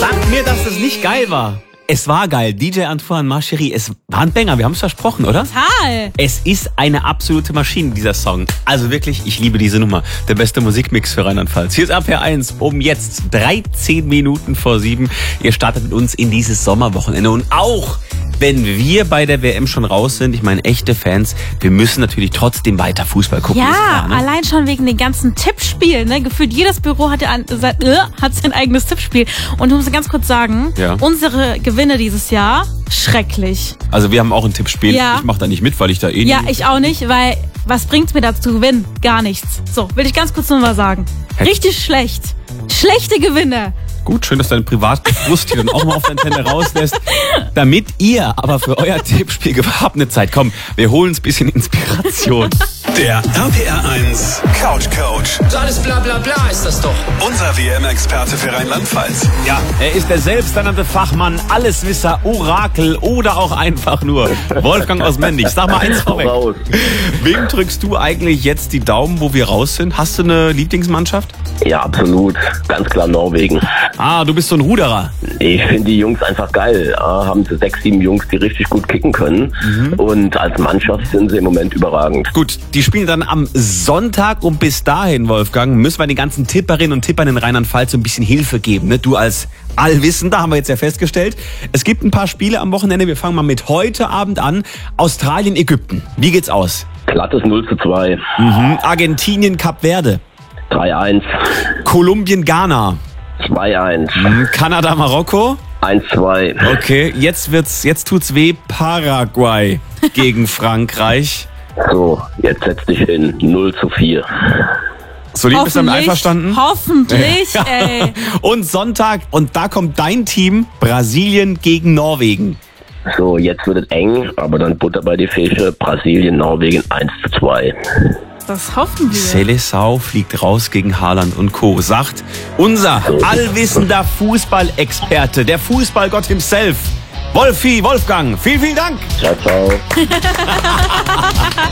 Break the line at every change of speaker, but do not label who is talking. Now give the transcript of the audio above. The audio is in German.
Sag mir, dass das nicht geil war. Es war geil. DJ Antoine, Ma Chérie, es war ein Banger. Wir haben es versprochen, oder?
Total.
Es ist eine absolute Maschine, dieser Song. Also wirklich, ich liebe diese Nummer. Der beste Musikmix für Rheinland-Pfalz. Hier ist RPR 1 um jetzt 13 Minuten vor 7. Ihr startet mit uns in dieses Sommerwochenende. Und auch wenn wir bei der WM schon raus sind, ich meine, echte Fans, wir müssen natürlich trotzdem weiter Fußball gucken.
Ja,
klar, ne?
Allein schon wegen den ganzen Tippspielen. Ne? Gefühlt jedes Büro hat sein eigenes Tippspiel. Und ich muss ganz kurz sagen, unsere Gewinne dieses Jahr, schrecklich.
Also wir haben auch ein Tippspiel.
Ja.
Ich mache da nicht mit, weil ich da eh
Ja, ich auch nicht, weil was bringt's mir dazu zu gewinnen? Gar nichts. So, will ich ganz kurz nur mal sagen. Richtig schlecht. Schlechte Gewinne.
Gut, schön, dass deine Privatbrust hier dann auch mal auf der Antenne rauslässt. Damit ihr aber für euer Tippspiel gewappnet seid. Komm, wir holen uns ein bisschen Inspiration.
Der RPR 1 Couch Coach.
So alles bla bla bla ist das doch.
Unser WM-Experte für Rheinland-Pfalz.
Ja, er ist der selbsternannte Fachmann, Alleswisser, Orakel oder auch einfach nur Wolfgang aus Mendig. Sag mal eins vorweg. Wem drückst du eigentlich jetzt die Daumen, wo wir raus sind? Hast du eine Lieblingsmannschaft?
Ja, absolut. Ganz klar Norwegen.
Ah, du bist so ein Ruderer.
Ich finde die Jungs einfach geil. Haben sie 6, 7 Jungs, die richtig gut kicken können. Und als Mannschaft sind sie im Moment überragend.
Gut, die spielen dann am Sonntag und bis dahin, Wolfgang, müssen wir den ganzen Tipperinnen und Tippern in Rheinland-Pfalz so ein bisschen Hilfe geben. Ne? Du als Allwissender, haben wir jetzt ja festgestellt. Es gibt ein paar Spiele am Wochenende. Wir fangen mal mit heute Abend an. Australien, Ägypten. Wie geht's aus?
Glattes 0:2.
Argentinien, Kap Verde.
3:1.
Kolumbien, Ghana.
2:1.
Kanada, Marokko.
1:2.
Okay, jetzt tut's weh. Paraguay gegen Frankreich.
So, jetzt setz dich hin. 0:4.
So lieb bist du damit einverstanden?
Hoffentlich, ey.
Und Sonntag, und da kommt dein Team, Brasilien gegen Norwegen.
So, jetzt wird es eng, aber dann Butter bei die Fische. Brasilien, Norwegen 1:2.
Das hoffen wir.
Seleção fliegt raus gegen Haaland und Co. Sagt unser allwissender Fußballexperte, der Fußballgott himself, Wolfgang. Vielen, vielen Dank.
Ciao, ciao.